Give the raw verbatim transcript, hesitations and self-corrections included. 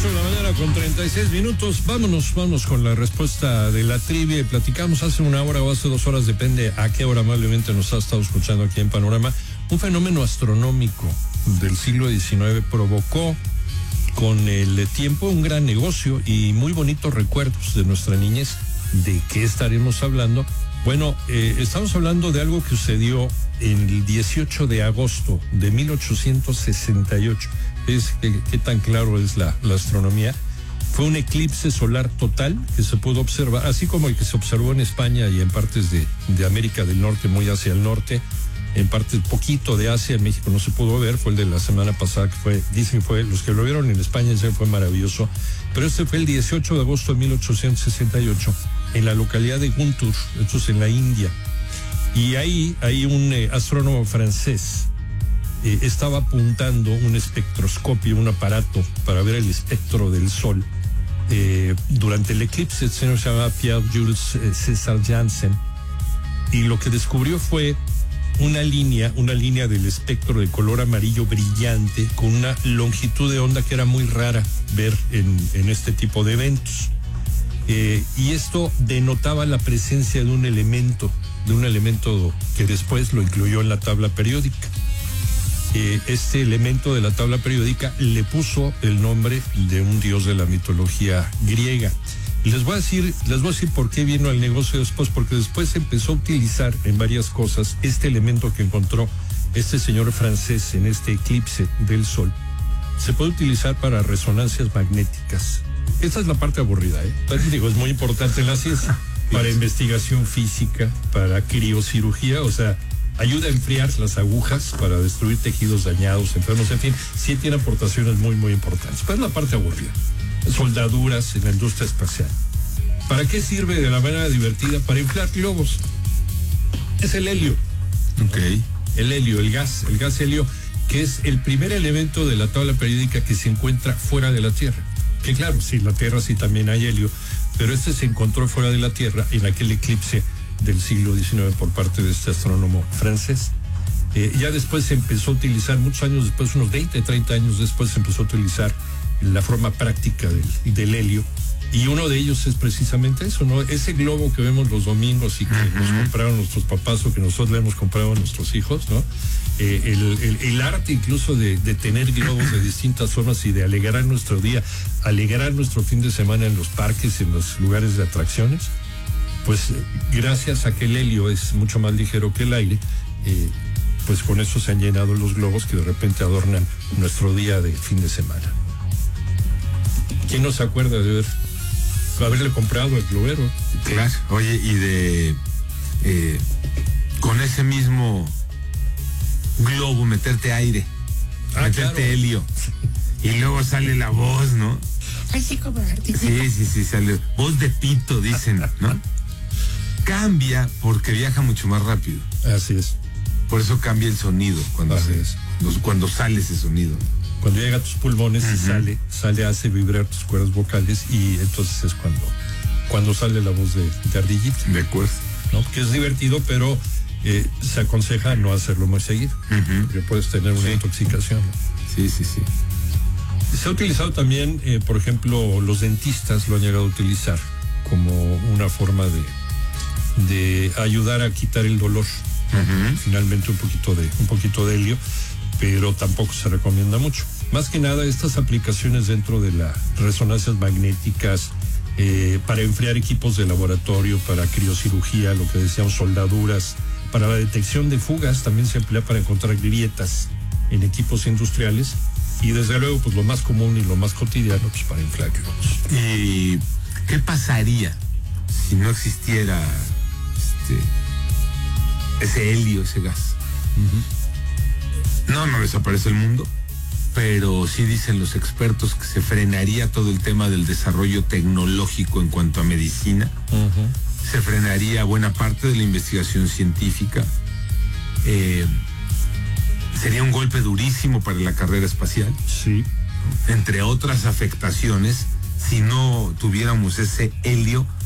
ocho de la mañana con treinta y seis minutos. Vámonos, vámonos con la respuesta de la trivia. Y platicamos hace una hora o hace dos horas, depende a qué hora amablemente nos ha estado escuchando aquí en Panorama. Un fenómeno astronómico del siglo diecinueve provocó con el tiempo un gran negocio y muy bonitos recuerdos de nuestra niñez. ¿De qué estaremos hablando? Bueno, eh, estamos hablando de algo que sucedió en el dieciocho de agosto de mil ochocientos sesenta y ocho. Es que, qué tan claro es la, la astronomía. Fue un eclipse solar total que se pudo observar, así como el que se observó en España y en partes de, de América del Norte, muy hacia el norte, en partes poquito de Asia. En México no se pudo ver, fue el de la semana pasada, que fue, dicen fue, los que lo vieron en España dicen fue maravilloso, pero este fue el dieciocho de agosto de mil ochocientos sesenta y ocho, en la localidad de Guntur, esto es en la India, y ahí hay un eh, astrónomo francés. Eh, estaba apuntando un espectroscopio, un aparato para ver el espectro del Sol. Eh, durante el eclipse, el señor se llamaba Pierre-Jules eh, César Janssen, y lo que descubrió fue una línea, una línea del espectro de color amarillo brillante con una longitud de onda que era muy rara ver en, en este tipo de eventos. Eh, y esto denotaba la presencia de un elemento, de un elemento que después lo incluyó en la tabla periódica. Eh, este elemento de la tabla periódica le puso el nombre de un dios de la mitología griega. Y les voy a decir, les voy a decir por qué vino el negocio después, porque después empezó a utilizar en varias cosas este elemento que encontró este señor francés en este eclipse del Sol. Se puede utilizar para resonancias magnéticas. Esta es la parte aburrida, ¿eh? Entonces, digo, es muy importante en la ciencia. Para investigación física, para criocirugía, o sea, ayuda a enfriar las agujas para destruir tejidos dañados, enfermos, en fin, sí tiene aportaciones muy, muy importantes. Pero es la parte aburrida. Soldaduras en la industria espacial. ¿Para qué sirve de la manera divertida? Para inflar globos. Es el helio. Ok. El helio, el gas, el gas helio, que es el primer elemento de la tabla periódica que se encuentra fuera de la Tierra. Que claro, sí, la Tierra sí también hay helio, pero este se encontró fuera de la Tierra en aquel eclipse del siglo diecinueve por parte de este astrónomo francés. Eh, ya después se empezó a utilizar, muchos años después, unos veinte, treinta años después, se empezó a utilizar la forma práctica del, del helio, y uno de ellos es precisamente eso, ¿no? Ese globo que vemos los domingos y que uh-huh. nos compraron nuestros papás o que nosotros le hemos comprado a nuestros hijos, ¿no? Eh, el, el, el arte incluso de, de tener globos de distintas formas y de alegrar nuestro día, alegrar nuestro fin de semana en los parques, en los lugares de atracciones, pues gracias a que el helio es mucho más ligero que el aire, eh, pues con eso se han llenado los globos que de repente adornan nuestro día de fin de semana. ¿Quién no se acuerda de haber, haberle comprado el globero? Claro, oye, y de eh, con ese mismo globo meterte aire, ah, meterte claro. helio, y luego sale la voz, ¿no? Así como artística. Sí, sí, sí, sale voz de pito, dicen, ¿no? Cambia porque viaja mucho más rápido. Así es. Por eso cambia el sonido cuando, Así se, es. cuando sale ese sonido. Cuando llega a tus pulmones uh-huh. y sale, sale, hace vibrar tus cuerdas vocales, y entonces es cuando, cuando sale la voz de, de ardillita. De acuerdo. ¿No? Que es divertido, pero eh, se aconseja no hacerlo muy seguido, uh-huh. porque puedes tener una sí. intoxicación. Sí, sí, sí. Se ha utilizado también, eh, por ejemplo, los dentistas lo han llegado a utilizar como una forma de, de ayudar a quitar el dolor. Uh-huh. Finalmente un poquito de, un poquito de helio, pero tampoco se recomienda mucho. Más que nada estas aplicaciones dentro de las resonancias magnéticas, eh, para enfriar equipos de laboratorio, para criocirugía, lo que decíamos, soldaduras, para la detección de fugas, también se emplea para encontrar grietas en equipos industriales, y desde luego pues lo más común y lo más cotidiano, pues para inflar globos. ¿Y qué pasaría si no existiera este ese helio, ese gas? Uh-huh. No, no desaparece el mundo, pero sí dicen los expertos que se frenaría todo el tema del desarrollo tecnológico en cuanto a medicina. Uh-huh. Se frenaría buena parte de la investigación científica. Eh, sería un golpe durísimo para la carrera espacial. Sí. Entre otras afectaciones, si no tuviéramos ese helio